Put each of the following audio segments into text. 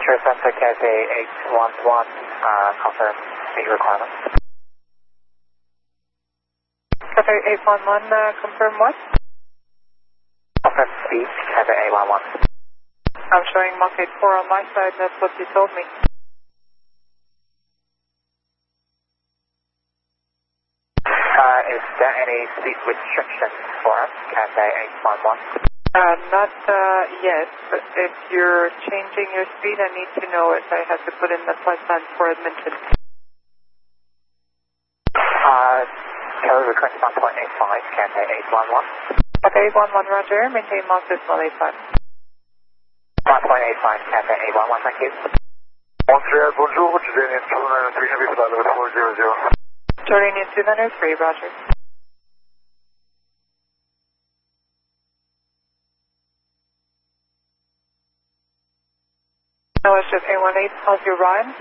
Ultra Center Cathay 811, confirm speed requirement. Cathay 811, confirm what? Confirm speed, Cathay 811. I'm showing Mach 84 on my side, that's what you told me. Is there any speed restrictions for us, Cathay 811? Not yet, but if you're changing your speed, I need to know it. I have to put in the flight plan for Edmonton. Carrier request 1.85, Cathay 811. Cathay 811, roger, maintain Mach 85. 1.85, Cathay 811, thank you. Montreal, bonjour, Jordanian 293, heavy flight level 400. Jordanian 203, roger. OSF 818, how's your ride?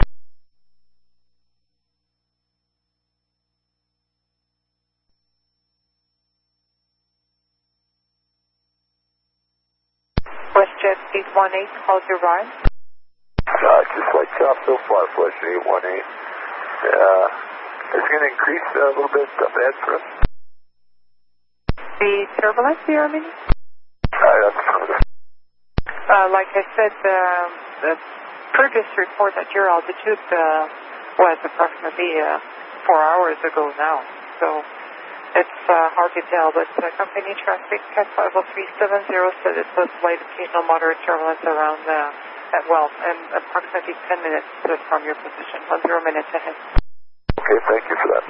WestJet 818, how's your ride? Just like top so far, Flush 818. It's going to increase a little bit up ahead for us. The turbulence here, I mean? Like I said, the previous report at your altitude was approximately 4 hours ago now. So it's hard to tell, but company traffic at 50370 said it was light occasional moderate turbulence around, and approximately 10 minutes from your position, 10 minutes ahead. Okay, thank you for that.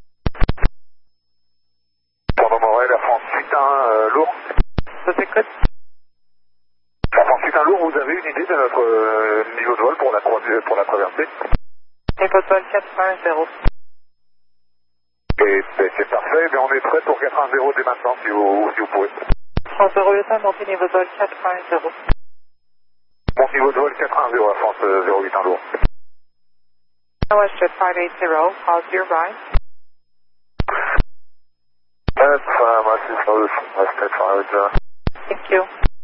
Pendant Morel, Air France 8 lourd. Was it good? Air France 8 lourd, vous avez une idée de notre niveau de vol pour la traversée? Niveau de vol 410. Et c'est parfait, mais on est prêt pour 410 dès maintenant si vous pouvez. France 08, monter niveau de vol 410. Mon niveau de vol 410 Air France 08 lourd. WestJet 580, how's your ride? That's fine, my sister, WestJet 580. Thank you.